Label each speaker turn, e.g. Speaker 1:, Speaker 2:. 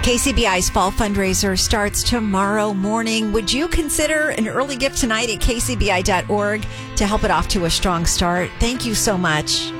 Speaker 1: KCBI's fall fundraiser starts tomorrow morning. Would you consider an early gift tonight at kcbi.org to help it off to a strong start? Thank you so much.